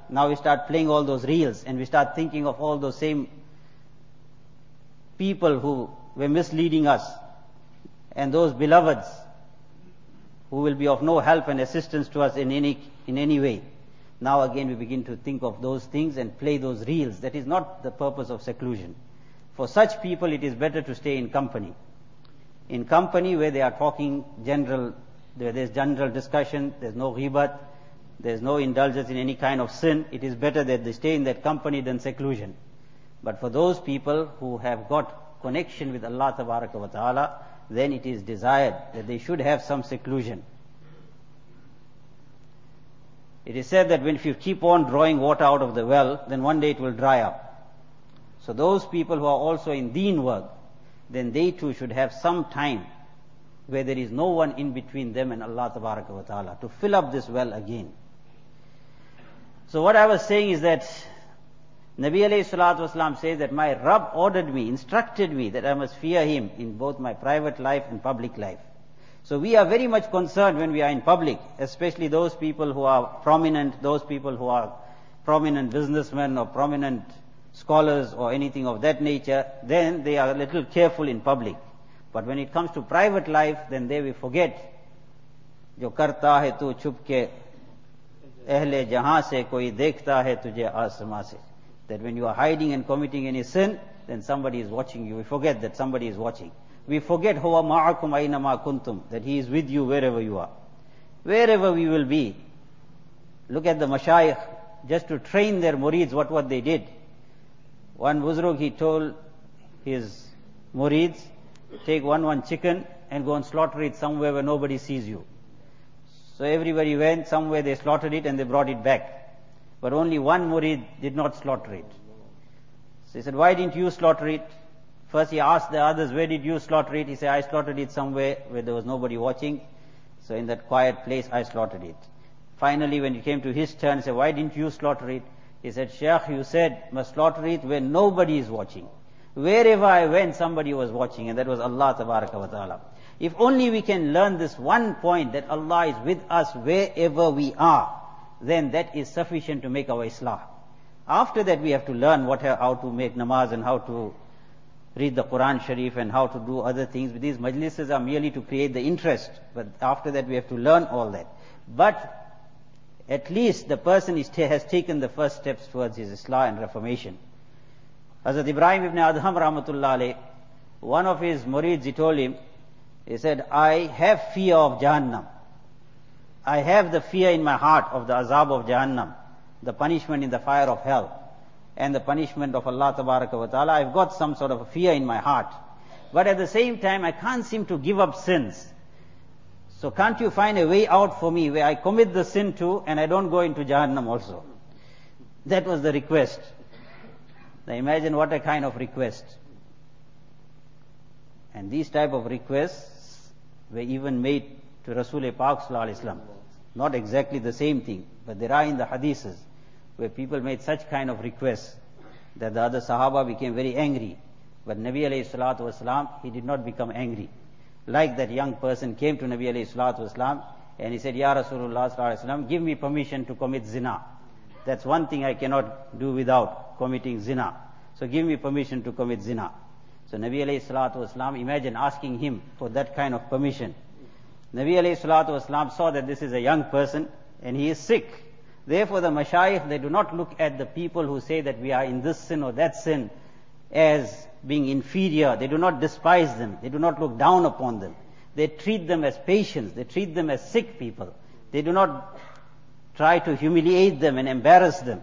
Now we start playing all those reels and we start thinking of all those same people who were misleading us and those beloveds who will be of no help and assistance to us in any way. Now again we begin to think of those things and play those reels. That is not the purpose of seclusion. For such people it is better to stay in company. In company where they are talking general, where there is general discussion, there is no ghibat, there is no indulgence in any kind of sin, it is better that they stay in that company than seclusion. But for those people who have got connection with Allah Tabaraka wa Ta'ala, then it is desired that they should have some seclusion. It is said that if you keep on drawing water out of the well, then one day it will dry up. So those people who are also in deen work, then they too should have some time where there is no one in between them and Allah Tabaraka wa Ta'ala to fill up this well again. So what I was saying is that Nabi alayhi salatu wasalam says that my Rabb ordered me, instructed me that I must fear Him in both my private life and public life. So we are very much concerned when we are in public, especially those people who are prominent, those people who are prominent businessmen or prominent scholars or anything of that nature, then they are a little careful in public. But when it comes to private life, then there we forget, जो करता है तू छुप के अहले जहां से कोई देखता है तुझे आसमां से. That when you are hiding and committing any sin, then somebody is watching you. We forget that somebody is watching. We forget huwa ma'akum aina ma kuntum, that He is with you wherever you are. Wherever we will be. Look at the mashayikh, just to train their murids what they did. One buzrug, he told his murids, take one chicken and go and slaughter it somewhere where nobody sees you. So everybody went, somewhere they slaughtered it and they brought it back. But only one murid did not slaughter it. So he said, why didn't you slaughter it? First he asked the others, where did you slaughter it? He said, I slaughtered it somewhere where there was nobody watching. So in that quiet place I slaughtered it. Finally when it came to his turn, he said, why didn't you slaughter it? He said, Shaykh, you said, must slaughter it where nobody is watching. Wherever I went, somebody was watching, and that was Allah Tabaraka wa Ta'ala. If only we can learn this one point, that Allah is with us wherever we are, then that is sufficient to make our Islah. After that we have to learn how to make namaz and how to read the Quran Sharif and how to do other things. These majlises are merely to create the interest, but after that we have to learn all that. But at least the person has taken the first steps towards his Islah and reformation. Hazrat Ibrahim ibn Adham rahmatullah alayh, one of his murids, he told him, he said, I have fear of Jahannam. I have the fear in my heart of the azab of Jahannam, the punishment in the fire of hell, and the punishment of Allah Tabaraka wa Ta'ala. I've got some sort of a fear in my heart. But at the same time, I can't seem to give up sins. So can't you find a way out for me where I commit the sin too and I don't go into Jahannam also? That was the request. Now imagine what a kind of request. And these type of requests were even made to Rasul Pak Sallallahu Alaihi Wasallam. Not exactly the same thing, but there are in the hadiths where people made such kind of requests that the other Sahaba became very angry. But Nabi alayhi salatu wasalam, he did not become angry. Like that young person came to Nabi alayhi salatu wasalam and he said, Ya Rasulullah sallallahu alaihi wasallam, give me permission to commit zina. That's one thing I cannot do without committing zina. So give me permission to commit zina. So Nabi alayhi salatu wasalam, imagine asking him for that kind of permission. Nabi alayhi salatu wasalam saw that this is a young person and he is sick. Therefore the mashayikh, they do not look at the people who say that we are in this sin or that sin as being inferior. They do not despise them. They do not look down upon them. They treat them as patients. They treat them as sick people. They do not try to humiliate them and embarrass them.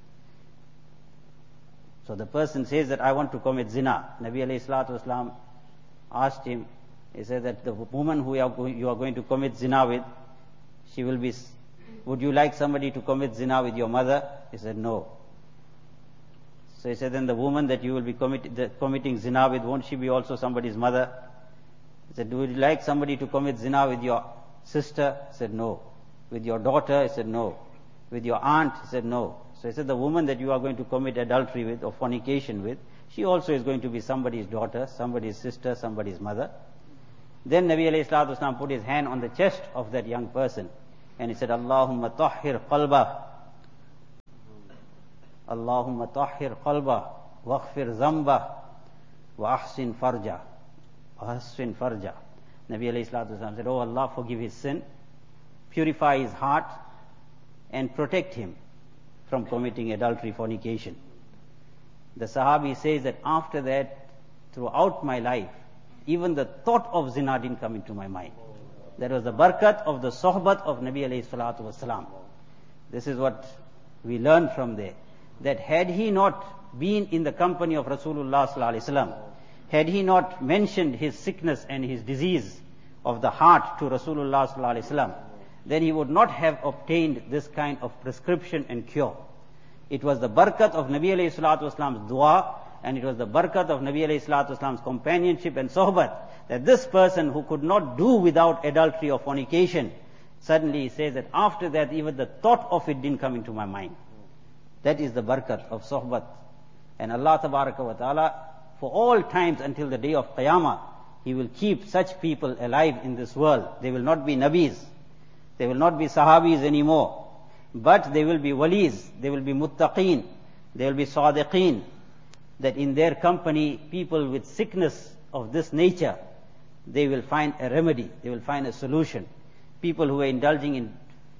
So the person says that I want to commit zina. Nabi alayhi salatu wasalam asked him, he said that the woman who you are going to commit zina with, she will be, would you like somebody to commit zina with your mother? He said no. So he said, then the woman that you will be committing zina with, won't she be also somebody's mother? He said, would you like somebody to commit zina with your sister? He said no. With your daughter? He said no. With your aunt? He said no. So he said, the woman that you are going to commit adultery with or fornication with, she also is going to be somebody's daughter, somebody's sister, somebody's mother. Then Nabi alayhi salatu wasalam put his hand on the chest of that young person and he said, Allahumma tahhir qalbah. Allahumma tahhir qalbah, waghfir zambah, wa ahsin farja. Ahsin farja. Nabi alayhi salatu wasalam said, "Oh Allah, forgive his sin, purify his heart, and protect him from committing adultery, fornication." The Sahabi says that after that, throughout my life, even the thought of zina didn't come into my mind. That was the barakat of the sohbat of Nabi alayhi salatu wasalam. This is what we learn from there. That had he not been in the company of Rasulullah sallallahu alaihi wasallam, had he not mentioned his sickness and his disease of the heart to Rasulullah sallallahu alaihi wasallam, then he would not have obtained this kind of prescription and cure. It was the barakat of Nabi alayhi salatu wasalam's dua, and it was the barakat of Nabi alayhi salatu wasalam's companionship and sohbat, that this person who could not do without adultery or fornication, suddenly he says that after that even the thought of it didn't come into my mind. That is the barakat of sohbat. And Allah tabaraka wa ta'ala, for all times until the day of Qiyamah, He will keep such people alive in this world. They will not be nabis, they will not be sahabis anymore, but they will be walis, they will be muttaqeen, they will be sadiqeen, that in their company people with sickness of this nature, they will find a remedy, they will find a solution. People who are indulging in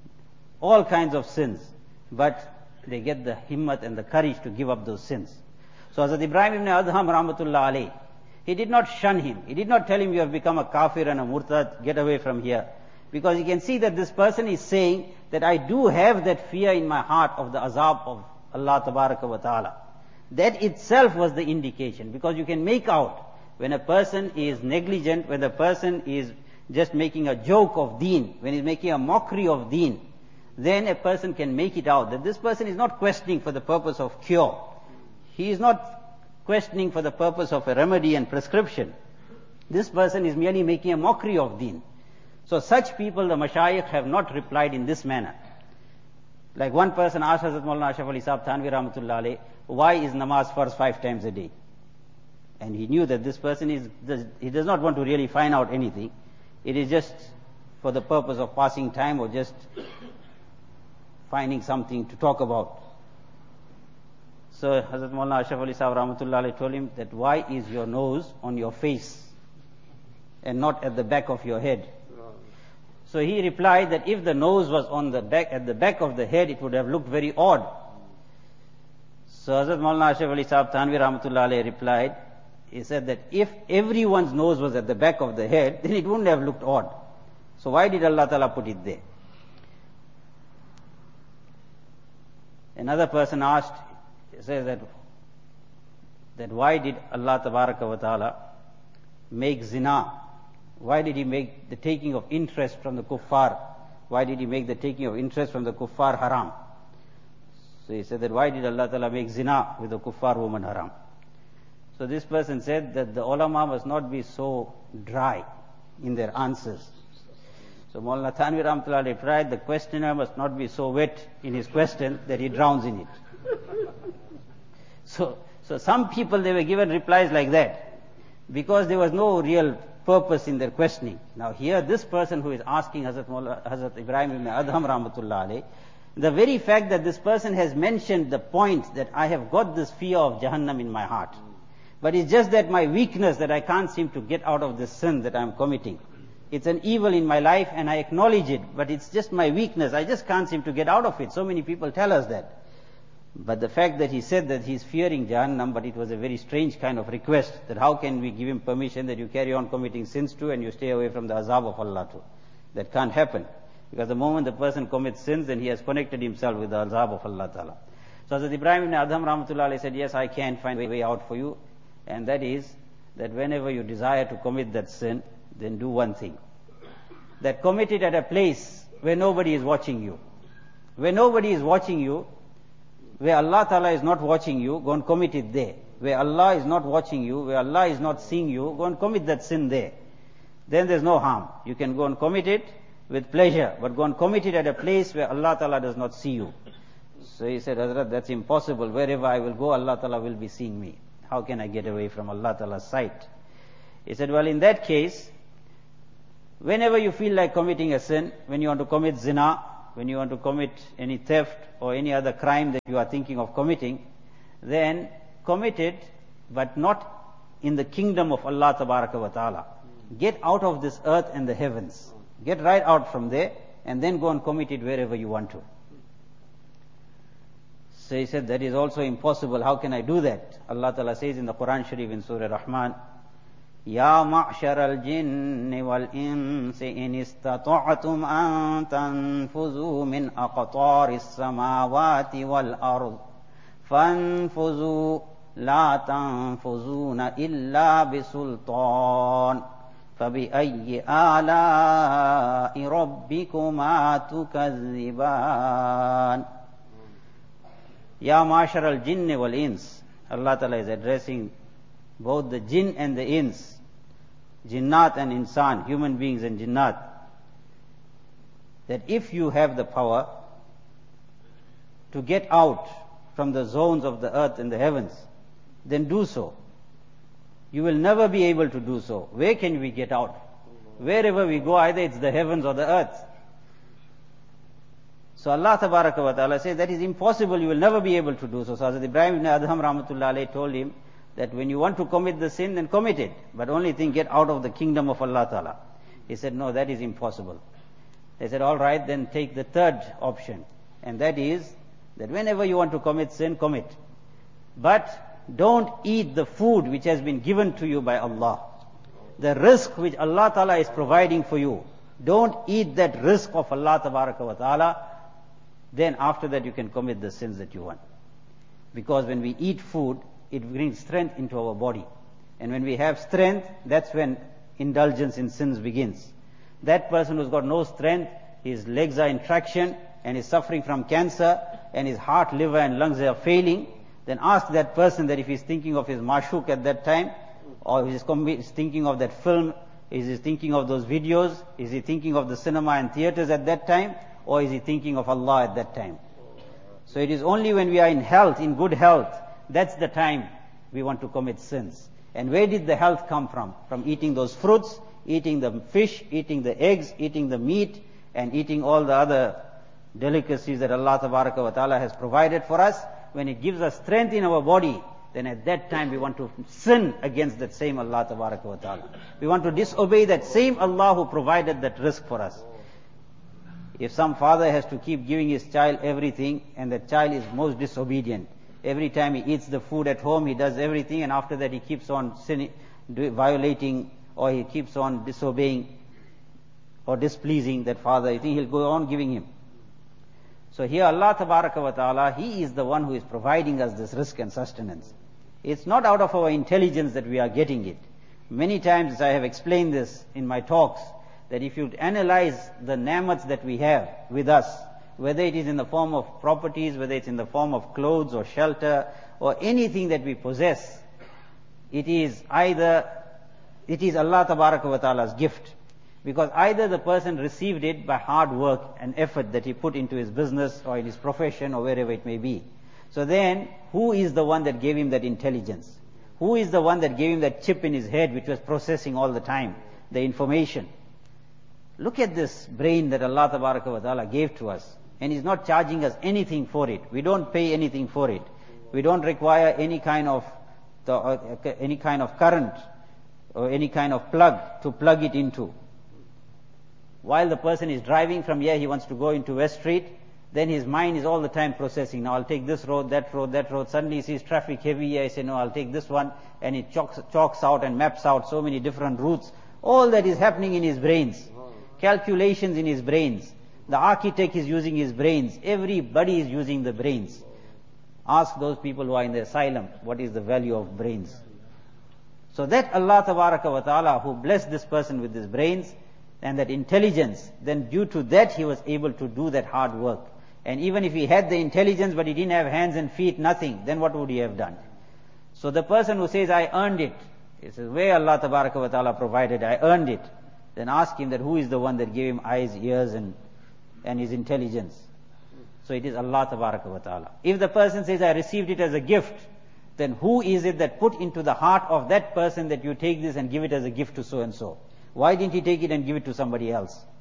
all kinds of sins, but they get the himmat and the courage to give up those sins. So Hazrat Ibrahim ibn Adham rahmatullah alayh, he did not shun him. He did not tell him, "You have become a kafir and a murtad, get away from here." Because he can see that this person is saying that I do have that fear in my heart of the azab of Allah tabaraka wa ta'ala. That itself was the indication, because you can make out when a person is negligent, when a person is just making a joke of deen, when he's making a mockery of deen, then a person can make it out that this person is not questioning for the purpose of cure. He is not questioning for the purpose of a remedy and prescription. This person is merely making a mockery of deen. So such people, the mashayikh have not replied in this manner. Like one person asked Hazrat Maulana Ashraf Ali Sahib Thanvi rahmatullah alayh, "Why is namaz first 5 times a day?" And he knew that this person he does not want to really find out anything. It is just for the purpose of passing time or just finding something to talk about. So Hazrat Maulana Ashraf Ali Sahib rahmatullah alayh told him that, "Why is your nose on your face and not at the back of your head?" So he replied that if the nose was on the back, at the back of the head, it would have looked very odd. So Hazrat Maulana Ashraf Ali Sahib Thanvi rahmatullah alayh replied, he said that if everyone's nose was at the back of the head, then it wouldn't have looked odd. So why did Allah Ta'ala put it there? Another person asked, he says that why did Allah Tabaraka wa Ta'ala make zina? Why did He make the taking of interest from the kuffar? Why did He make the taking of interest from the kuffar haram? So he said that why did Allah Ta'ala make zina with the kuffar woman haram? So this person said that the ulama must not be so dry in their answers. So Maulana Thanvi rahmatullah replied, the questioner must not be so wet in his question that he drowns in it. So some people, they were given replies like that because there was no real purpose in their questioning. Now here, this person who is asking Hazrat Ibrahim ibn Adham rahmatullah alayh, the very fact that this person has mentioned the point that I have got this fear of Jahannam in my heart, but it's just that my weakness that I can't seem to get out of this sin that I'm committing. It's an evil in my life and I acknowledge it, but it's just my weakness. I just can't seem to get out of it. So many people tell us that. But the fact that he said that he's fearing Jahannam, but it was a very strange kind of request, that how can we give him permission that you carry on committing sins too and you stay away from the azab of Allah too? That can't happen. Because the moment the person commits sins, then he has connected himself with the azab of Allah Ta'ala. So Hazrat Ibrahim ibn Adham rahmatullah alayhi said, yes, I can find a way out for you. And that is, that whenever you desire to commit that sin, then do one thing. That commit it at a place where nobody is watching you. Where nobody is watching you, where Allah Ta'ala is not watching you, go and commit it there. Where Allah is not watching you, where Allah is not seeing you, go and commit that sin there. Then there's no harm. You can go and commit it with pleasure, but go and commit it at a place where Allah Ta'ala does not see you. So he said, Hazrat, that's impossible. Wherever I will go, Allah Ta'ala will be seeing me. How can I get away from Allah Ta'ala's sight? He said, well, in that case, whenever you feel like committing a sin, when you want to commit zina, when you want to commit any theft or any other crime that you are thinking of committing, then commit it, but not in the kingdom of Allah Tabaraka wa Ta'ala. Get out of this earth and the heavens. Get right out from there, and then go and commit it wherever you want to. So he said, that is also impossible. How can I do that? Allah Ta'ala says in the Quran Sharif in Surah Rahman, Ya ma'shar al-jinni wal-insi in istata'atum an tanfuzu min aqtari as-samawati wal-ard fanfuzu la tanfuzuna illa bisultan fabi-ayyi ala'i rabbikuma tukazziban. Ya ma'shar al-jinni wal-ins. Allah Ta'ala is addressing both the jinn and the ins, jinnat and insan, human beings and jinnat, that if you have the power to get out from the zones of the earth and the heavens, then do so. You will never be able to do so. Where can we get out? Wherever we go, either it's the heavens or the earth. So Allah Tabaraka wa Ta'ala says that is impossible, you will never be able to do so. So Hazrat Ibrahim ibn Adham Rahmatullah Alayhi told him that when you want to commit the sin, then commit it. But only thing, get out of the kingdom of Allah Ta'ala. He said, no, that is impossible. They said, all right, then take the third option. And that is, that whenever you want to commit sin, commit. But don't eat the food which has been given to you by Allah. The rizq which Allah Ta'ala is providing for you, don't eat that rizq of Allah Tabaraka wa Ta'ala. Then after that you can commit the sins that you want. Because when we eat food, it brings strength into our body. And when we have strength, that's when indulgence in sins begins. That person who's got no strength, his legs are in traction, and is suffering from cancer, and his heart, liver and lungs are failing, then ask that person that if he's thinking of his mashuk at that time, or he's thinking of that film, is he thinking of those videos, is he thinking of the cinema and theaters at that time, or is he thinking of Allah at that time? So it is only when we are in health, in good health, that's the time we want to commit sins. And where did the health come from? From eating those fruits, eating the fish, eating the eggs, eating the meat, and eating all the other delicacies that Allah Tabaraka wa Ta'ala has provided for us. When it gives us strength in our body, then at that time we want to sin against that same Allah Tabaraka wa Ta'ala. We want to disobey that same Allah who provided that rizq for us. If some father has to keep giving his child everything, and the child is most disobedient, every time he eats the food at home, he does everything, and after that he keeps on sinning, violating, or he keeps on disobeying or displeasing that father, you think he'll go on giving him. So here Allah Tabaraka wa Ta'ala, He is the one who is providing us this rizq and sustenance. It's not out of our intelligence that we are getting it. Many times I have explained this in my talks, that if you analyze the ni'mats that we have with us, whether it is in the form of properties, whether it's in the form of clothes or shelter, or anything that we possess, it is Allah Tabaraka wa Ta'ala's gift. Because either the person received it by hard work and effort that he put into his business or in his profession or wherever it may be. So then, who is the one that gave him that intelligence? Who is the one that gave him that chip in his head which was processing all the time the information? Look at this brain that Allah Tabaraka wa Ta'ala gave to us. And He's not charging us anything for it. We don't pay anything for it. We don't require any kind of current or any kind of plug to plug it into. While the person is driving from here, he wants to go into West Street, then his mind is all the time processing. Now I'll take this road, that road, that road. Suddenly he sees traffic heavy here. I say, no, I'll take this one. And it chalks out and maps out so many different routes. All that is happening in his brains. Calculations in his brains. The architect is using his brains. Everybody is using the brains. Ask those people who are in the asylum, what is the value of brains? So that Allah Tabaraka wa Ta'ala who blessed this person with his brains and that intelligence, then due to that he was able to do that hard work. And even if he had the intelligence but he didn't have hands and feet, nothing, then what would he have done? So the person who says, I earned it, he says, where Allah Tabaraka wa Ta'ala provided, I earned it. Then ask him that who is the one that gave him eyes, ears and his intelligence. So it is Allah Tabaraka wa Ta'ala. If the person says, I received it as a gift, then who is it that put into the heart of that person that you take this and give it as a gift to so and so? Why didn't he take it and give it to somebody else?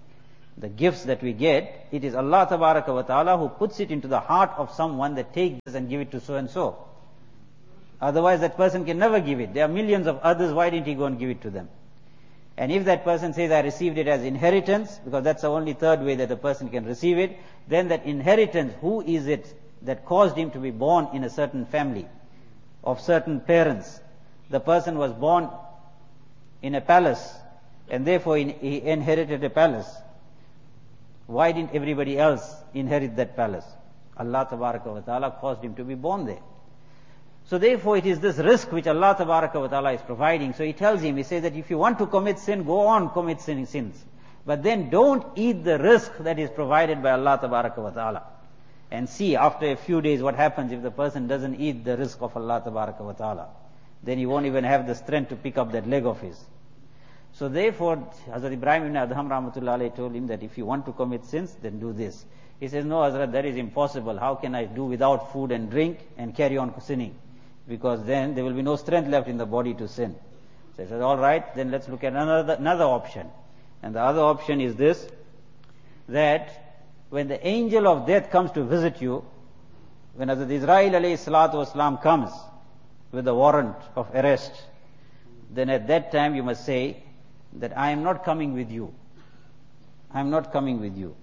the gifts that we get, it is Allah Tabaraka wa Ta'ala who puts it into the heart of someone that take this and give it to so and so. Otherwise that person can never give it. There are millions of others, why didn't he go and give it to them? And if that person says, I received it as inheritance, because that's the only third way that a person can receive it, then that inheritance, who is it that caused him to be born in a certain family, of certain parents? The person was born in a palace, and therefore he inherited a palace. Why didn't everybody else inherit that palace? Allah Tabaraka wa Ta'ala caused him to be born there. So therefore it is this risk which Allah Tabaraka wa Ta'ala is providing. So he tells him, he says that if you want to commit sin, go on commit sins. But then don't eat the risk that is provided by Allah Tabaraka wa Ta'ala. And see after a few days what happens if the person doesn't eat the risk of Allah Tabaraka wa Ta'ala. Then he won't even have the strength to pick up that leg of his. So therefore, Hazrat Ibrahim ibn Adham Rahmatullah Alayhi told him that if you want to commit sins, then do this. He says, no Hazrat, that is impossible. How can I do without food and drink and carry on sinning? Because then there will be no strength left in the body to sin. So he says, alright, then let's look at another option. And the other option is this, that when the angel of death comes to visit you, when Hazrat Israel alayhi salatu wasalam comes with the warrant of arrest, then at that time you must say that I am not coming with you. I am not coming with you.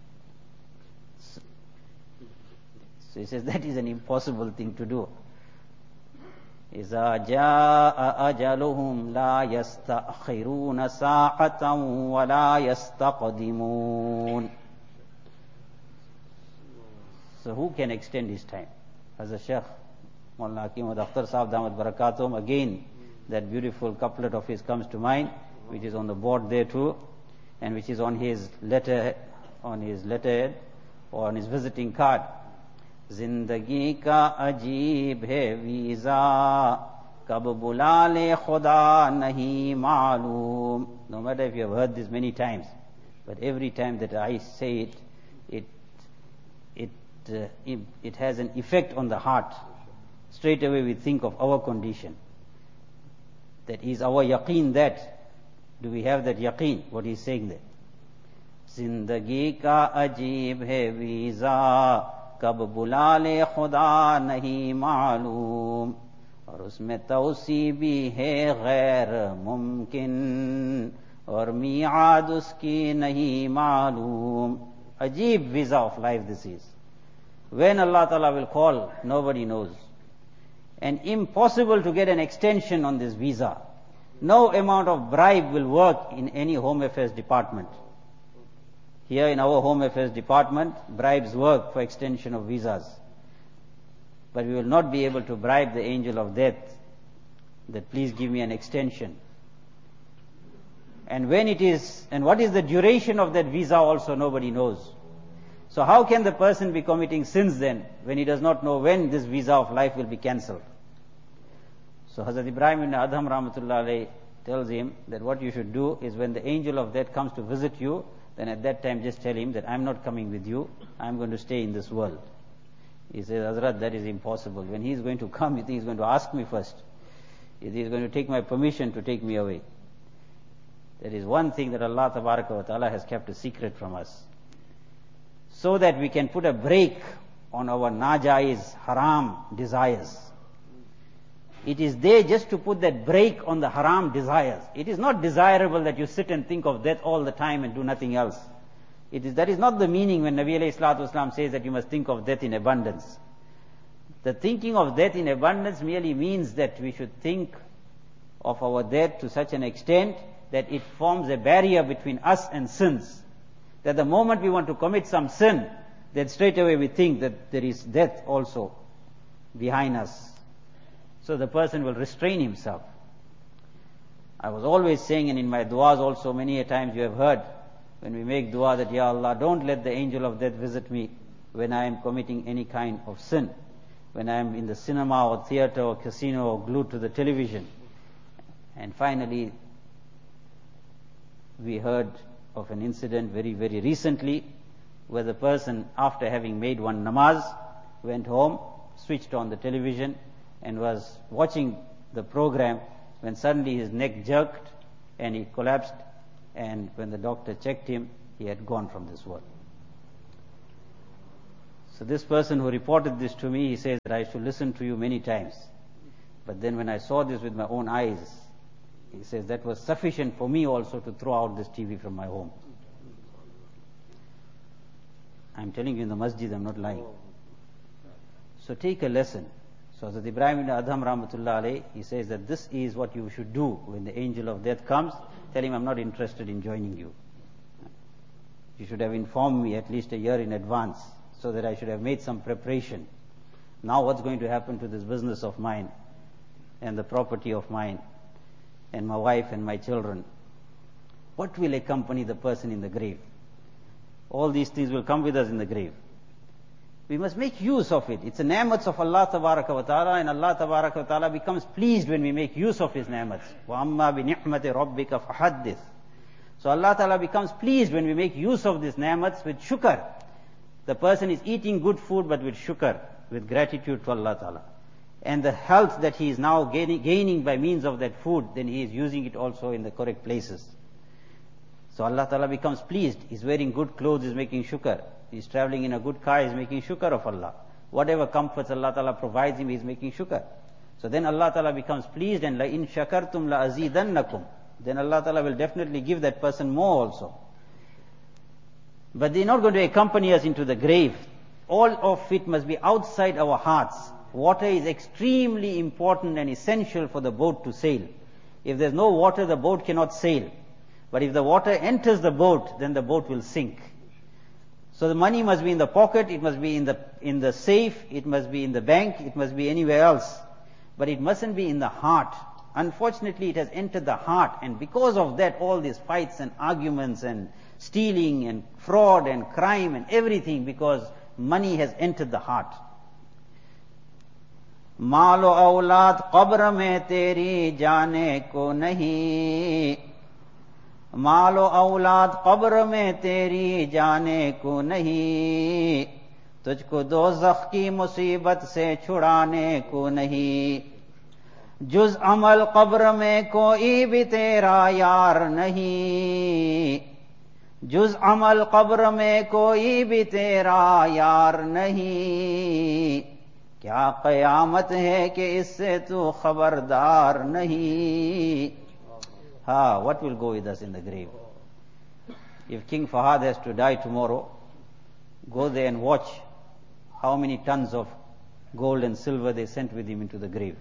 So he says that is an impossible thing to do. إِذَا جَاءَ أَجَلُهُمْ لَا يَسْتَأْخِرُونَ سَاعَةً وَلَا يَسْتَقْدِمُونَ. So who can extend his time? As a Shaykh Maulana Hakim Ahmad Akhtar Sahib Damat Barakatum, again that beautiful couplet of his comes to mind, which is on the board there too, and which is on his letterhead or on his visiting card. जिंदगी का अजीब है visa कब बुला ले खुदा नहीं मालूम. No matter if you have heard this many times, but every time that I say it has an effect on the heart. Straight away we think of our condition. That is our yaqeen that. Do we have that yaqeen? What he is saying there. जिंदगी का अजीब है visa कब बुला ले खुदा नहीं मालूम और उसमें तौसी भी है गैर मुमकिन और मियाद उसकी नहीं मालूम. अजीब visa of life this is. When Allah Ta'ala will call, nobody knows. And impossible to get an extension on this visa. No amount of bribe will work in any Home Affairs department. Here in our Home Affairs department, bribes work for extension of visas. But we will not be able to bribe the angel of death that please give me an extension. And when it is, and what is the duration of that visa also nobody knows. So how can the person be committing sins then when he does not know when this visa of life will be cancelled? So Hazrat Ibrahim ibn Adham Rahmatullah Alayhi tells him that what you should do is when the angel of death comes to visit you, then at that time just tell him that I'm not coming with you, I'm going to stay in this world. He says, Hazrat, that is impossible. When he is going to come, you think he's going to ask me first. He is going to take my permission to take me away. There is one thing that Allah Tabaraka wa Ta'ala has kept a secret from us. So that we can put a break on our najaiz, haram desires. It is there just to put that break on the haram desires. It is not desirable that you sit and think of death all the time and do nothing else. That is not the meaning when Nabi alayhi salatu wasalam says that you must think of death in abundance. The thinking of death in abundance merely means that we should think of our death to such an extent that it forms a barrier between us and sins. That the moment we want to commit some sin, then straight away we think that there is death also behind us. So the person will restrain himself. I was always saying, and in my du'as also many a times you have heard, when we make dua that, Ya Allah, don't let the angel of death visit me when I am committing any kind of sin. When I am in the cinema or theater or casino or glued to the television. And finally, we heard of an incident very, very recently where the person, after having made one namaz, went home, switched on the television and was watching the program when suddenly his neck jerked and he collapsed, and when the doctor checked him, he had gone from this world. So this person who reported this to me, he says that I should listen to you many times. But then when I saw this with my own eyes, he says that was sufficient for me also to throw out this TV from my home. I'm telling you in the masjid, I'm not lying. So take a lesson. So Hazrat Ibrahim ibn Adham rahmatullah alayh, he says that this is what you should do when the angel of death comes. Tell him, I'm not interested in joining you. You should have informed me at least a year in advance, so that I should have made some preparation. Now what's going to happen to this business of mine and the property of mine and my wife and my children? What will accompany the person in the grave? All these things will come with us in the grave. We must make use of it. It's a ni'mats of Allah tabaraka wa ta'ala, and Allah tabaraka wa ta'ala becomes pleased when we make use of His ni'mats. وَأَمَّا بِنِعْمَةِ رَبِّكَ فَحَدِّثْ. So Allah ta'ala becomes pleased when we make use of these ni'mats with shukr. The person is eating good food but with shukr, with gratitude to Allah ta'ala. And the health that he is now gaining by means of that food, then he is using it also in the correct places. So Allah ta'ala becomes pleased. He's wearing good clothes, he's making shukr. He's traveling in a good car, he's making shukr of Allah. Whatever comforts Allah ta'ala provides him, he's making shukr. So then Allah ta'ala becomes pleased, and لَإِن شَكَرْتُمْ لَأَزِيدَنَّكُمْ. Then Allah ta'ala will definitely give that person more also. But they're not going to accompany us into the grave. All of it must be outside our hearts. Water is extremely important and essential for the boat to sail. If there's no water, the boat cannot sail. But if the water enters the boat, then the boat will sink. So the money must be in the pocket, it must be in the safe, it must be in the bank, it must be anywhere else. But it mustn't be in the heart. Unfortunately, it has entered the heart, and because of that, all these fights and arguments and stealing and fraud and crime and everything, because money has entered the heart. मालो औलाद कब्र में तेरी जाने को नहीं, मालो औलाद कब्र में तेरी जाने को नहीं, तुझको दोज़ख की मुसीबत से छुड़ाने को नहीं, जुज़ अमल कब्र में कोई भी तेरा यार नहीं, जुज़ अमल कब्र में कोई भी तेरा यार नहीं, क्या क़यामत है कि इससे तू खबरदार नहीं. What will go with us in the grave? If King Fahad has to die tomorrow, go there and watch how many tons of gold and silver they sent with him into the grave.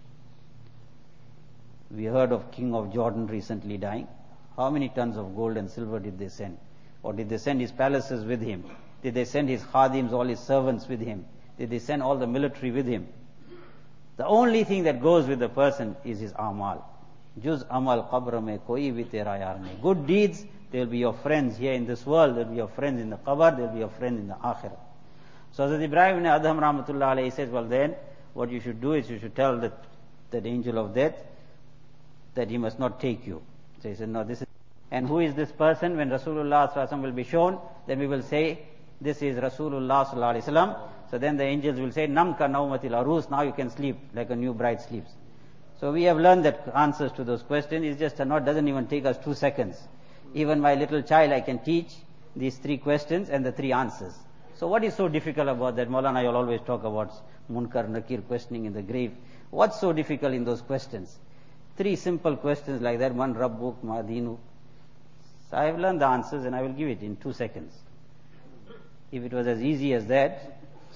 We heard of King of Jordan recently dying. How many tons of gold and silver did they send? Or did they send his palaces with him? Did they send his khadims, all his servants with him? Did they send all the military with him? The only thing that goes with the person is his amal. Juz amal qabr mein koi bhi tera yaar nahi. Good deeds, they will be your friends here in this world, they will be your friends in the qabr, they will be your friend in the akhirah. So Hazrat Ibrahim ibn Adham rahmatullah alayhi says, well then, what you should do is you should tell that angel of death that he must not take you. So he said, no, this is... And who is this person? When Rasulullah sallallahu alaihi wasallam will be shown, then we will say, this is Rasulullah sallallahu alaihi wasallam. So then the angels will say, Nam ka naumatil arus, now you can sleep like a new bride sleeps. So we have learned that answers to those questions is just doesn't even take us 2 seconds. Even my little child, I can teach these 3 questions and the 3 answers. So what is so difficult about that? Maulana, you'll always talk about Munkar, Nakir questioning in the grave. What's so difficult in those questions? 3 simple questions like that, Man Rabbuk, Ma Dinu. So I have learned the answers and I will give it in 2 seconds. If it was as easy as that,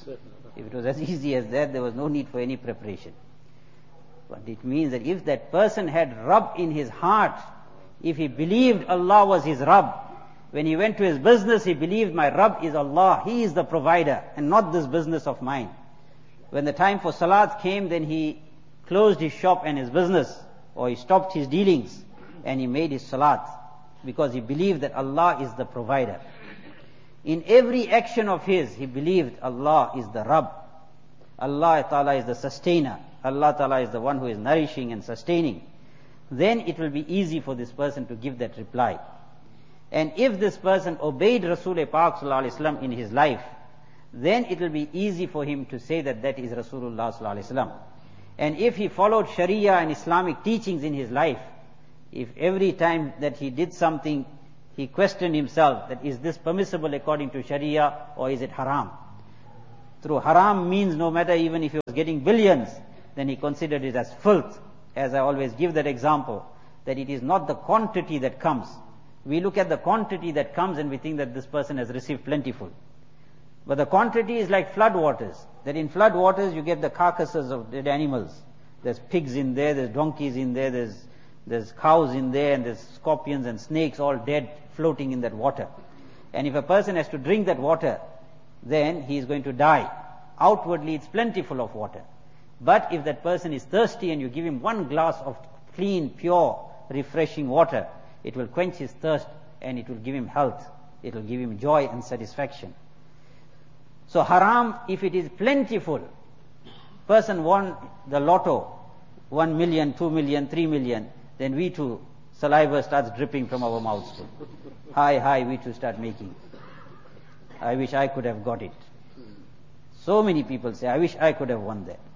there was no need for any preparation. But it means that if that person had Rabb in his heart, if he believed Allah was his Rabb, when he went to his business, he believed my Rabb is Allah, He is the provider, and not this business of mine. When the time for Salat came, then he closed his shop and his business, or he stopped his dealings, and he made his Salat, because he believed that Allah is the provider. In every action of his, he believed Allah is the Rabb. Allah Ta'ala is the sustainer. Allah Ta'ala is the one who is nourishing and sustaining. Then it will be easy for this person to give that reply. And if this person obeyed Rasul Pak Sallallahu Alaihi Wasallam in his life, then it will be easy for him to say that that is Rasulullah Sallallahu Alaihi Wasallam. And if he followed Sharia and Islamic teachings in his life, if every time that he did something, he questioned himself that is this permissible according to Sharia or is it haram? Through haram means no matter even if he was getting billions, then he considered it as filth. As I always give that example, that it is not the quantity that comes. We look at the quantity that comes and we think that this person has received plentiful. But the quantity is like flood waters. That in flood waters you get the carcasses of dead animals. There's pigs in there, there's donkeys in there, there's cows in there, and there's scorpions and snakes all dead floating in that water. And if a person has to drink that water, then he is going to die. Outwardly it's plentiful of water. But if that person is thirsty and you give him one glass of clean, pure, refreshing water, it will quench his thirst and it will give him health. It will give him joy and satisfaction. So haram, if it is plentiful, person won the lotto, 1 million, 2 million, 3 million, then we too, saliva starts dripping from our mouths too. Hi, we too start making. I wish I could have got it. So many people say, I wish I could have won that.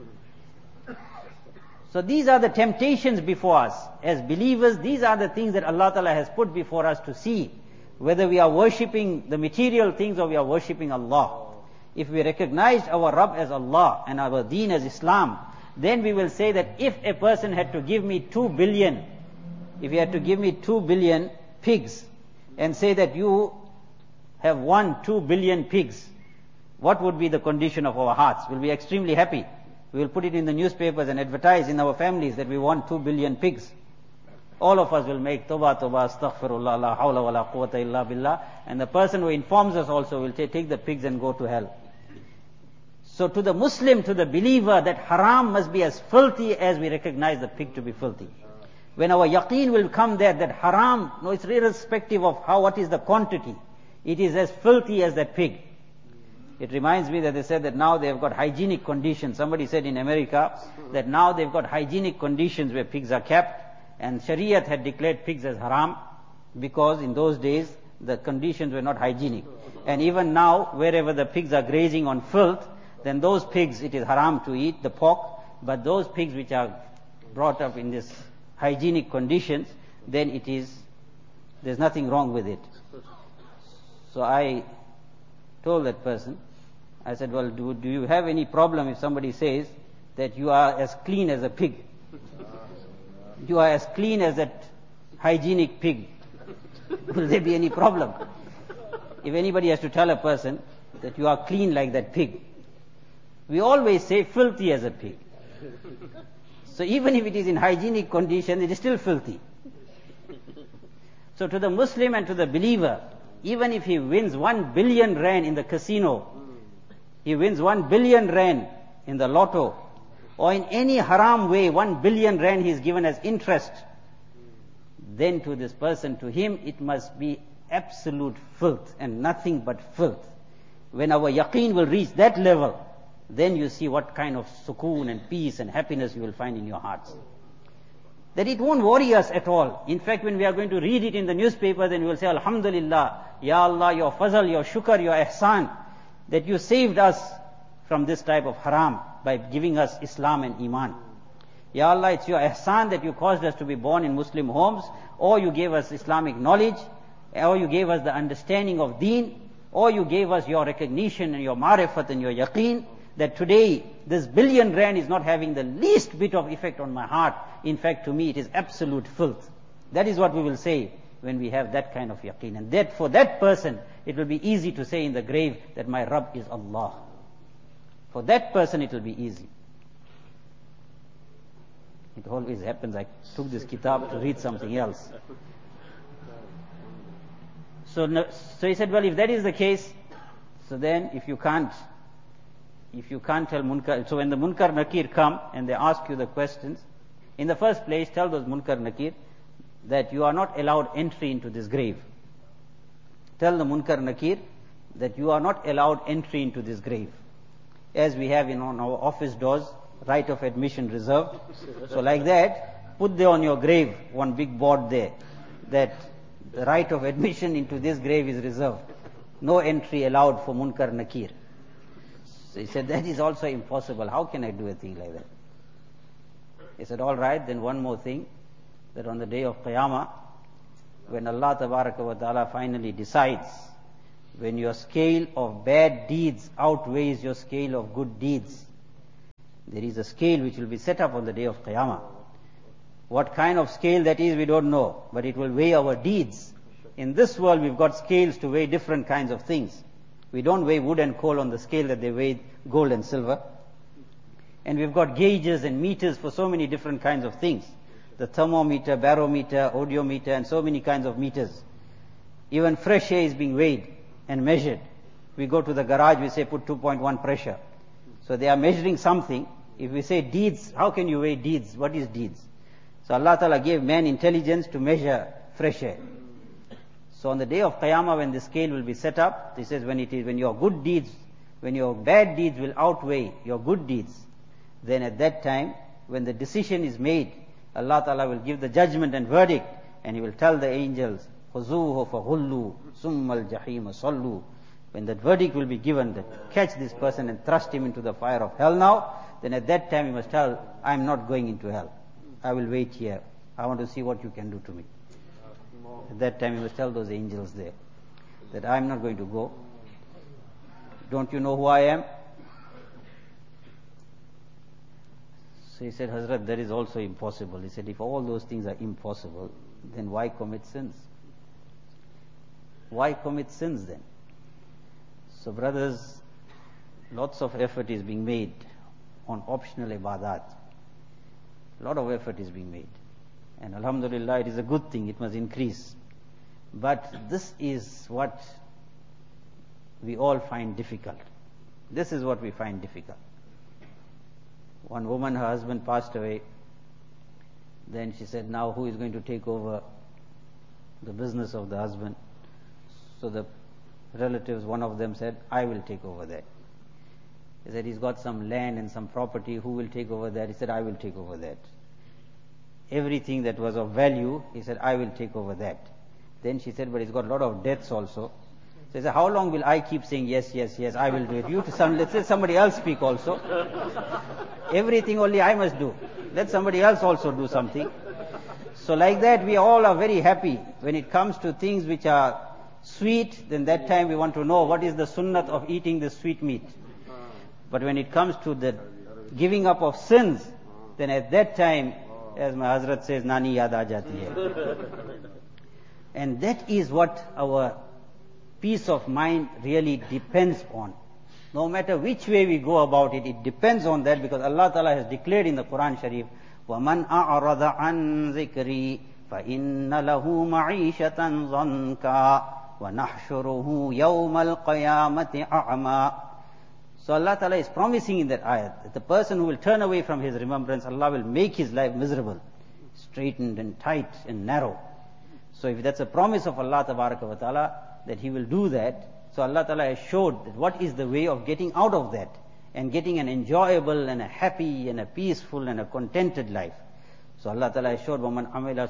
So these are the temptations before us. As believers, these are the things that Allah Ta'ala has put before us to see whether we are worshipping the material things or we are worshipping Allah. If we recognize our Rabb as Allah and our Deen as Islam, then we will say that if a person had to give me 2 billion, if he had to give me 2 billion pigs and say that you have won 2 billion pigs, what would be the condition of our hearts? We'll be extremely happy. We will put it in the newspapers and advertise in our families that we won 2 billion pigs. All of us will make tawbah, astaghfirullah, la hawla wa la quwwata illa billah. And the person who informs us also will take the pigs and go to hell. So to the Muslim, to the believer, that haram must be as filthy as we recognize the pig to be filthy. When our yaqeen will come there, that haram, no, it's irrespective of what is the quantity. It is as filthy as that pig. It reminds me that they said that now they have got hygienic conditions. Somebody said in America that now they've got hygienic conditions where pigs are kept, and Shariat had declared pigs as haram because in those days the conditions were not hygienic. And even now, wherever the pigs are grazing on filth, then those pigs it is haram to eat, the pork, but those pigs which are brought up in this hygienic conditions, then there's nothing wrong with it. So I told that person, I said, well, do you have any problem if somebody says that you are as clean as a pig? You are as clean as that hygienic pig. Will there be any problem? If anybody has to tell a person that you are clean like that pig, we always say filthy as a pig. So even if it is in hygienic condition, it is still filthy. So to the Muslim and to the believer, even if he wins 1 billion rand in the casino, he wins 1 billion rand in the lotto, or in any haram way 1 billion rand he is given as interest, then to this person, to him it must be absolute filth and nothing but filth. When our yaqeen will reach that level, then you see what kind of sukoon and peace and happiness you will find in your hearts. That it won't worry us at all. In fact, when we are going to read it in the newspaper, then we will say, Alhamdulillah, Ya Allah, your fazal, your shukr, your ihsan, that you saved us from this type of haram by giving us Islam and Iman. Ya Allah, it's your ihsan that you caused us to be born in Muslim homes, or you gave us Islamic knowledge, or you gave us the understanding of deen, or you gave us your recognition and your marifat and your yaqeen, that today this billion rand is not having the least bit of effect on my heart. In fact, to me it is absolute filth. That is what we will say when we have that kind of yaqeen. And that for that person, it will be easy to say in the grave that my Rabb is Allah. For that person it will be easy. It always happens, I took this kitab to read something else. So he said, well, if that is the case, so then if you can't tell Munkar, so when the Munkar Nakir come and they ask you the questions, in the first place tell those Munkar Nakir that you are not allowed entry into this grave. Tell the Munkar Nakir that you are not allowed entry into this grave. As we have on our office doors, right of admission reserved. So like that, put there on your grave one big board there, that the right of admission into this grave is reserved. No entry allowed for Munkar Nakir. So he said, that is also impossible. How can I do a thing like that? He said, all right, then one more thing, that on the day of Qiyamah, when Allah Tabaraka wa Ta'ala finally decides, when your scale of bad deeds outweighs your scale of good deeds, there is a scale which will be set up on the day of Qiyamah. What kind of scale that is, we don't know, but it will weigh our deeds. In this world, we've got scales to weigh different kinds of things. We don't weigh wood and coal on the scale that they weigh gold and silver. And we've got gauges and meters for so many different kinds of things. The thermometer, barometer, audiometer, and so many kinds of meters. Even fresh air is being weighed and measured. We go to the garage, we say put 2.1 pressure. So they are measuring something. If we say deeds, how can you weigh deeds? What is deeds? So Allah Ta'ala gave man intelligence to measure fresh air. So on the day of Qiyamah, when the scale will be set up, he says when your good deeds, when your bad deeds will outweigh your good deeds, then at that time, when the decision is made, Allah Ta'ala will give the judgment and verdict, and He will tell the angels, خُذُوهُ فَغُلُّوا ثُمَّ الْجَحِيمَ صَلُّوا. When that verdict will be given, that catch this person and thrust him into the fire of hell now, then at that time he must tell, I am not going into hell. I will wait here. I want to see what you can do to me. At that time he must tell those angels there, that I am not going to go. Don't you know who I am? So he said, Hazrat, that is also impossible. He said, if all those things are impossible, then why commit sins? Why commit sins then? So brothers, lots of effort is being made on optional ibadat. A lot of effort is being made. And alhamdulillah, it is a good thing, it must increase. But this is what we all find difficult. This is what we find difficult. One woman, her husband passed away. Then she said, now who is going to take over the business of the husband? So the relatives, one of them said, I will take over that. He said, he's got some land and some property, who will take over that? He said, I will take over that. Everything that was of value, he said, I will take over that. Then she said, but he's got a lot of debts also. So he said, how long will I keep saying yes, yes, yes, I will do it? Let's somebody else speak also. Everything only I must do. Let somebody else also do something. So like that, we all are very happy. When it comes to things which are sweet, then that time we want to know what is the sunnat of eating the sweet meat. But when it comes to the giving up of sins, then at that time, as my Hazrat says, Nani yaad aa jati hai. And that is what our peace of mind really depends on. No matter which way we go about it, it depends on that, because Allah Ta'ala has declared in the Quran Sharif, وَمَنْ أَعْرَضَ عَنْ ذِكْرِي فَإِنَّ لَهُ مَعِيشَةً ضَنْكًا وَنَحْشُرُهُ يَوْمَ الْقِيَامَةِ أَعْمَى. So Allah Ta'ala is promising in that ayat that the person who will turn away from His remembrance, Allah will make his life miserable, straightened and tight and narrow. So if that's a promise of Allah Ta'ala that He will do that, so Allah Ta'ala has showed that what is the way of getting out of that and getting an enjoyable and a happy and a peaceful and a contented life. So Allah Ta'ala has showed, وَمَنْ عَمِلَ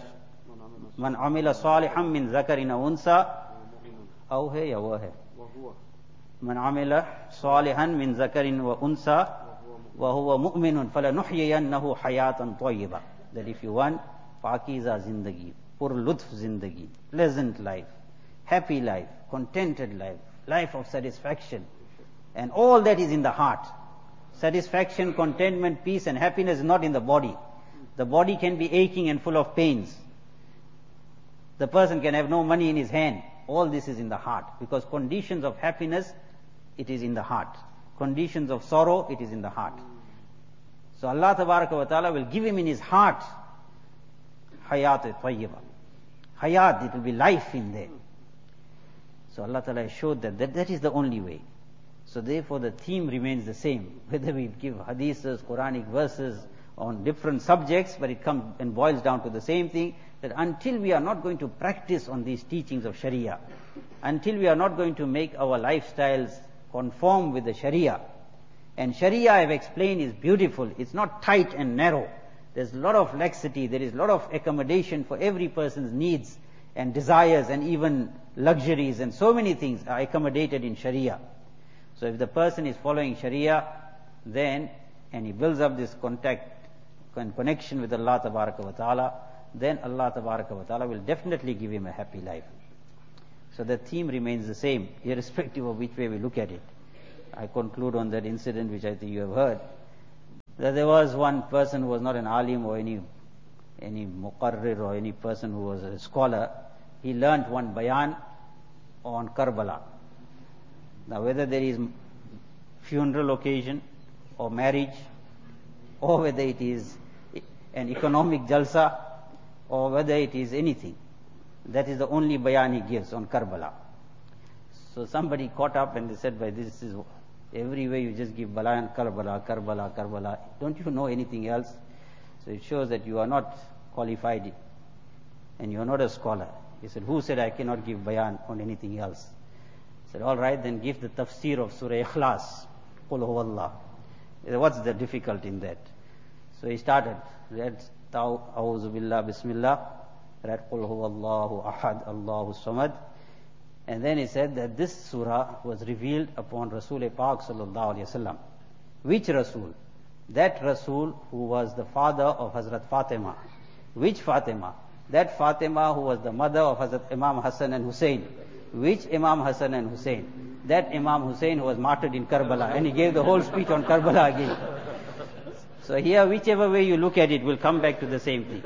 صَالِحًا مِّن ذَكَرٍ أَوْ أُنْثَى أَوْ هَيْ أَوْ هَيْ من عمل صالحا من ذكر وأنثى وهو مؤمن فلنحيينه حياة طيبة. That if you want pakiza zindagi, pur lutf zindagi, pleasant life, happy life, contented life, life of satisfaction, and all that is in the heart. Satisfaction, contentment, peace and happiness is not in the body. The body can be aching and full of pains. The person can have no money in his hand. All this is in the heart, because conditions of happiness, it is in the heart. Conditions of sorrow, it is in the heart. So Allah Ta'ala will give him in his heart hayat tayyiba. Hayat, it will be life in there. So Allah Ta'ala showed that is the only way. So therefore the theme remains the same. Whether we give hadiths, Quranic verses on different subjects, but it comes and boils down to the same thing, that until we are not going to practice on these teachings of Sharia, until we are not going to make our lifestyles conform with the Sharia, and Sharia, I have explained, is beautiful. It's not tight and narrow. There's a lot of laxity, there is a lot of accommodation for every person's needs and desires, and even luxuries, and so many things are accommodated in Sharia. So if the person is following Sharia, then, and he builds up this contact and connection with Allah Ta'ala, then Allah Tabaraka wa Ta'ala will definitely give him a happy life. So the theme remains the same, irrespective of which way we look at it. I conclude on that incident which I think you have heard, that there was one person who was not an alim or any muqarrir or any person who was a scholar. He learnt one bayan on Karbala. Now whether there is funeral occasion or marriage, or whether it is an economic jalsa, or whether it is anything, that is the only bayan he gives on Karbala. So somebody caught up and they said, "By this is every way you just give bayan Karbala, Karbala, Karbala. Don't you know anything else?" So it shows that you are not qualified and you are not a scholar. He said, "Who said I cannot give bayan on anything else?" He said, "All right, then give the tafsir of Surah Ikhlas. Qul huwallah." What's the difficulty in that? So he started, read A'udhu Billah Bismillah, read Qul huwallahu ahad, Allahu samad. And then he said that this surah was revealed upon Rasul Pak sallallahu alayhi wasallam. Which Rasul? That Rasul who was the father of Hazrat Fatima. Which Fatima? That Fatima who was the mother of Hazrat Imam Hassan and Hussein. Which Imam Hassan and Hussein? That Imam Hussein who was martyred in Karbala. And he gave the whole speech on Karbala again. So here, whichever way you look at it, will come back to the same thing.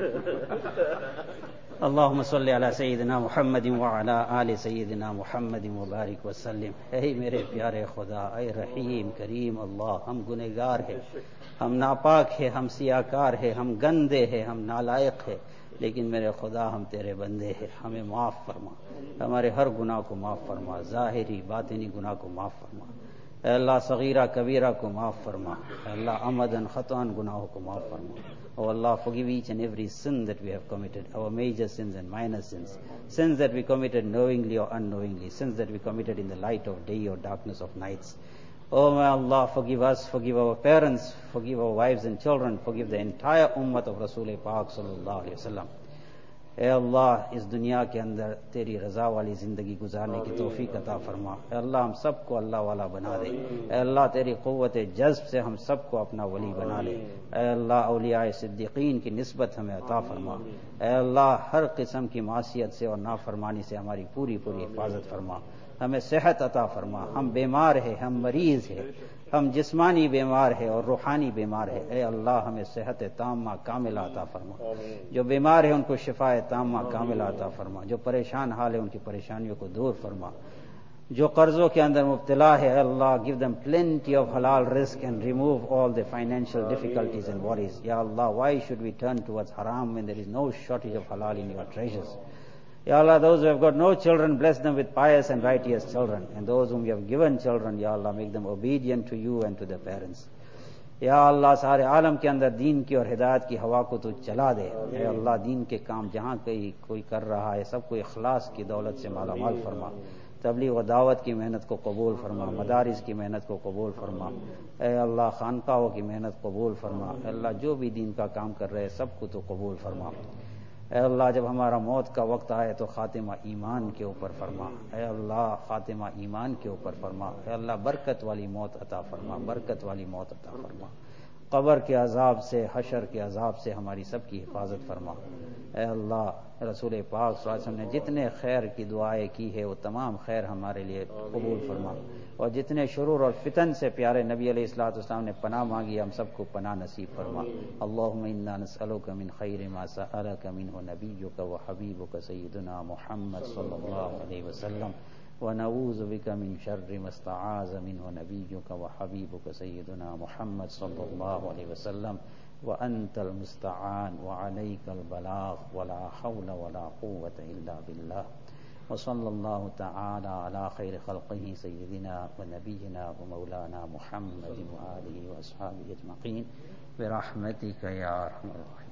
Allahumma salli ala Sayyidina Muhammadin wa ala ali Sayyidina Muhammadin wa barik wa sallim. Hey mere pyare Khuda, ay Rahim, Kareem Allah, hum gunegar hai, hum napak hai, hum siyakar hai, hum gande hai, hum nalayak hai. लेकिन मेरे खुदा हम तेरे बंदे हैं, हमें माफ़ फरमा, हमारे हर गुनाह को माफ़ फरमा, ज़ाहिरी बातिनी गुनाह को माफ़ फरमा, अल्लाह सगीरा कबीरा को माफ़ फरमा, अल्लाह अमदन खतान गुनाहों को माफ़ फरमा. Oh Allah, forgive each and every sin that we have committed, our major sins and minor sins, sins that we committed knowingly or unknowingly, sins that we committed in the light of day or darkness of nights. Oh my Allah, forgive us, forgive our parents, forgive our wives and children, forgive the entire ummah of Rasul Pak sallallahu alaihi wasallam. ए अल्लाह, इस दुनिया के अंदर तेरी रज़ा वाली ज़िंदगी गुजारने की तौफीक अता फरमा. ए अल्लाह, हम सबको अल्लाह वाला बना दे. ए अल्लाह, तेरी क़ुव्वत जज़्ब से हम सबको अपना वली बना ले. ए अल्लाह, औलियाए सिद्दीक़ीन की निस्बत हमें अता फरमा. ए अल्लाह, हर किस्म की मासियत से और नाफरमानी से हमारी पूरी पूरी हिफाजत फरमा. हमें सेहत अता फरमा. हम बीमार है, हम मरीज है, हम जिस्मानी बीमार है और रूहानी बीमार है. ए अल्लाह, हमें सेहत तामा कामिला अता फरमा. जो बीमार है उनको शिफाए तामा कामिला अता फरमा. जो परेशान हाल है उनकी परेशानियों को दूर फरमा. जो कर्जों के अंदर मुब्तला है, अल्लाह, give them plenty of halal risk and remove all the financial difficulties and worries. Ya Allah, why should we turn towards haram when there is no shortage of halal in your treasures? Ya Allah, those who have got no children, bless them with pious and righteous children. And those whom you have given children, Ya Allah, make them obedient to you and to their parents. Ya Allah, सारे आलम के अंदर दीन की और हिदायत की हवा को तू चला दे. ए अल्लाह, दीन के काम जहाँ कोई कर रहा है, सबको इखलास की दौलत से मालामाल फरमा. तबलीग व दावत की मेहनत को कबूल फरमा. मदारिस की मेहनत को कबूल फरमा. ए अल्लाह, खानकाहों की मेहनत कबूल फरमा. अल्लाह, जो भी दीन का काम कर रहे हैं सबको तो कबूल फरमा. ऐ अल्लाह, जब हमारा मौत का वक्त आए तो खातिमा ईमान के ऊपर फरमा. ऐ अल्लाह, खातिमा ईमान के ऊपर फरमा. ऐ अल्लाह, बरकत वाली मौत अता फरमा, बरकत वाली मौत अता फरमा. कब्र के अजाब से, हशर के अजाब से हमारी सबकी हिफाजत फरमा. ऐ अल्लाह, रसूल पाक सल्लल्लाहु अलैहि वसल्लम ने जितने खैर की दुआएं की है वो तमाम खैर हमारे लिए कबूल फरमा. और जितने शुरूर और फितन से प्यारे नबी अलैहिस्सलातु वस्सलाम ने पनाह मांगी, हम सबको पनाह नसीब फरमा. अल्लाहुम्मा इन्ना नसअलुका मिन खैरि मा सअलका मिन्हु नबियुका व हबीबुका सय्यिदुना मुहम्मद सल्लल्लाहु अलैहि वसल्लम व नऊज़ु बिका मिन शर्रि मा इस्तआज़ मिन्हु नबियुका व हबीबुका सय्यिदुना मुहम्मद सल्लल्लाहु अलैहि वसल्लम व अंतल मुस्तआन व अलैकल बलाग व ला हौला व ला कुव्वता इल्ला बिल्लाह. وصلى الله تعالى على خير خلقه سيدنا ونبينا ومولانا محمد وآله وأصحابه أجمعين برحمتك يا أرحم الراحمين.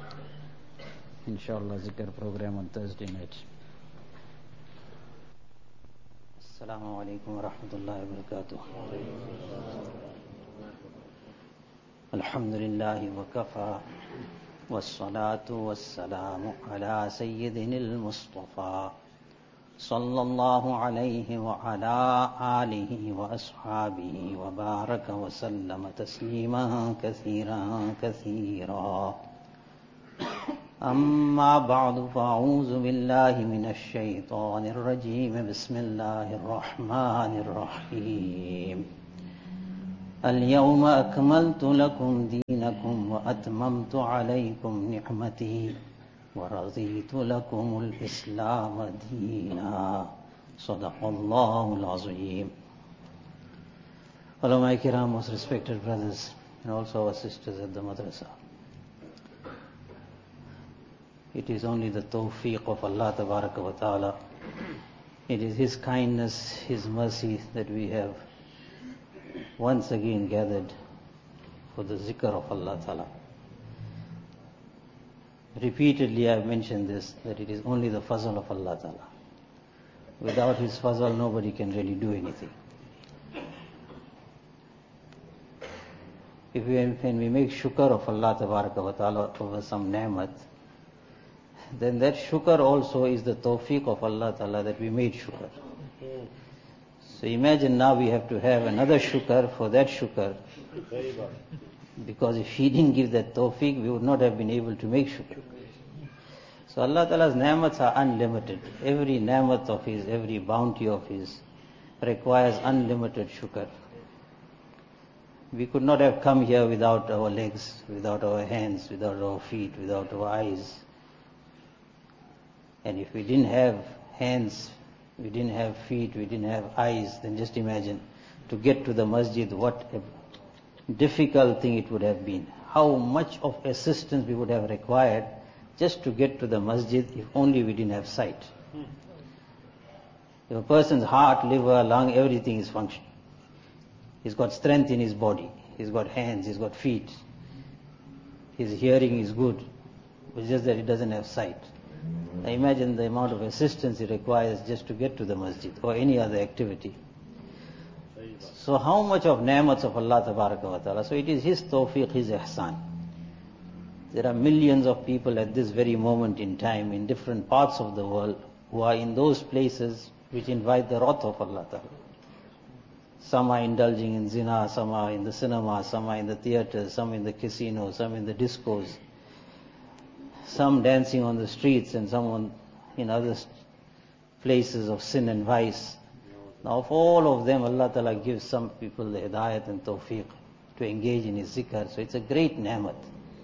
Inshallah, zikr program on Thursday night. Assalamu alaikum wa rahmatullahi wa barakatuh. Alhamdulillahi wa kafa wassalatu wassalamu ala sayyidinil Mustafa sallallahu alayhi wa ala alihi wa ashabihi wa baraka wa sallama tasliman kathiran kathira. أما بعد فأعوذ بالله من الشيطان الرجيم بسم الله الرحمن الرحيم اليوم أكملت لكم دينكم وأتممت عليكم نعمتي ورضيت لكم الإسلام دينا صدق الله العظيم. Ulama Kiram, most respected brothers and also our sisters at the madrasa. It is only the tawfiq of Allah Tabaraka wa Ta'ala. It is His kindness, His mercy that we have once again gathered for the zikr of Allah Ta'ala. Repeatedly I have mentioned this, that it is only the fazl of Allah Ta'ala. Without His fazl, nobody can really do anything. When we make shukr of Allah Tabaraka wa Ta'ala over some ni'mat, then that shukr also is the tawfiq of Allah Ta'ala that we made shukr. So imagine now we have to have another shukr for that shukr. Because if He didn't give that tawfiq, we would not have been able to make shukr. So Allah Ta'ala's ni'mats are unlimited. Every ni'mat of His, every bounty of His requires unlimited shukr. We could not have come here without our legs, without our hands, without our feet, without our eyes. And if we didn't have hands, we didn't have feet, we didn't have eyes, then just imagine to get to the masjid, what a difficult thing it would have been. How much of assistance we would have required just to get to the masjid if only we didn't have sight. If a person's heart, liver, lung, everything is functioning. He's got strength in his body. He's got hands, he's got feet. His hearing is good. It's just that he doesn't have sight. Now imagine the amount of assistance it requires just to get to the masjid or any other activity. So how much of ni'mats of Allah Tabaraka wa Ta'ala? So it is His tawfiq, His ihsan. There are millions of people at this very moment in time in different parts of the world who are in those places which invite the wrath of Allah Ta'ala. Some are indulging in zina, some are in the cinema, some are in the theatres, some in the casinos, some in the discos, some dancing on the streets and some in other places of sin and vice. Now of all of them, Allah Ta'ala gives some people the hidayat and tawfiq to engage in His zikr. So it's a great ni'mat.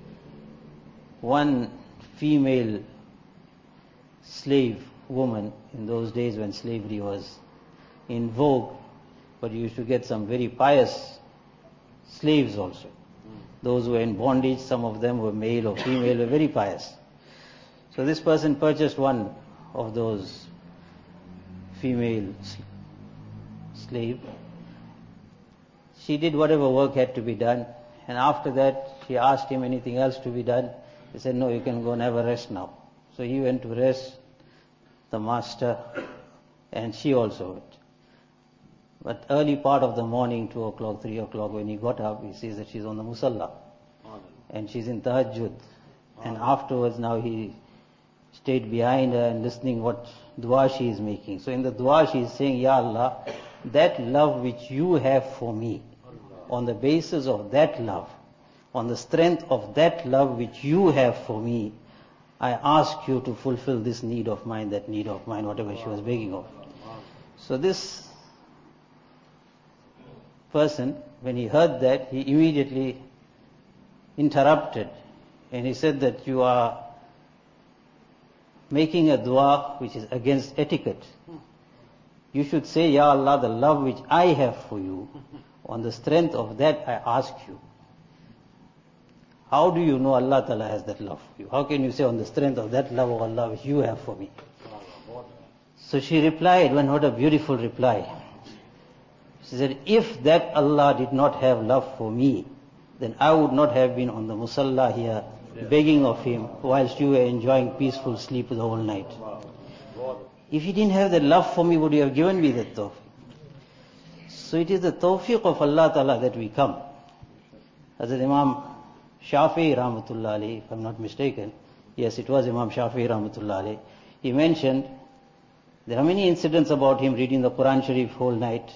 One female slave woman in those days when slavery was in vogue, but you used to get some very pious slaves also. Those who were in bondage, some of them were male or female, were very pious. So this person purchased one of those female slave. She did whatever work had to be done, and after that she asked him anything else to be done. He said, no, you can go and have a rest now. So he went to rest, the master, and she also went. But early part of the morning, 2 o'clock, 3 o'clock, when he got up, he sees that she's on the musalla. And she's in tahajjud. And afterwards now he stayed behind her and listening what dua she is making. So in the dua she is saying, Ya Allah, that love which you have for me, on the basis of that love, on the strength of that love which you have for me, I ask you to fulfill this need of mine, that need of mine, whatever she was begging of. So this person, when he heard that, he immediately interrupted and he said that you are making a dua which is against etiquette. You should say, Ya Allah, the love which I have for you, on the strength of that I ask you. How do you know Allah Ta'ala has that love for you? How can you say on the strength of that love of Allah which you have for me? So she replied, what a beautiful reply. She said, if that Allah did not have love for me, then I would not have been on the musalla here begging of Him whilst you were enjoying peaceful sleep the whole night. If He didn't have that love for me, would He have given me that tawfiq? So it is the tawfiq of Allah Ta'ala that we come. Hazrat Imam Shafi'i Rahmatullah Alayhi, if I'm not mistaken, yes, it was Imam Shafi'i Rahmatullah Alayhi, he mentioned there are many incidents about him reading the Quran Sharif whole night.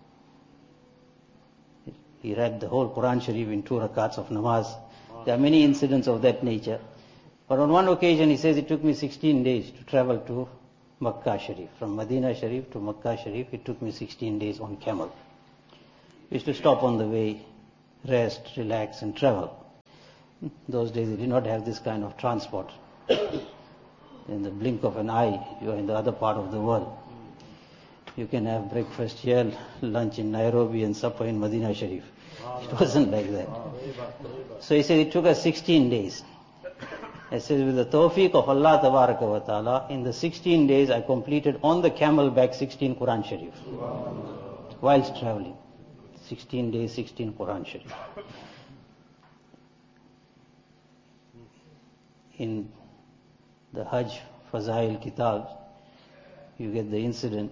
He read the whole Quran Sharif in 2 rakats of namaz. There are many incidents of that nature. But on one occasion he says it took me 16 days to travel to Makkah Sharif. From Medina Sharif to Makkah Sharif, it took me 16 days on camel. We used to stop on the way, rest, relax and travel. Those days they did not have this kind of transport. In the blink of an eye, you are in the other part of the world. You can have breakfast here, lunch in Nairobi and supper in Medina Sharif. It wasn't like that. So he said it took us 16 days. He says with the tawfiq of Allah Tabaraka wa Ta'ala, in the 16 days I completed on the camel back 16 Quran Sharif. Whilst traveling. 16 days, 16 Quran Sharif. In the Hajj Fazail Kitab, you get the incident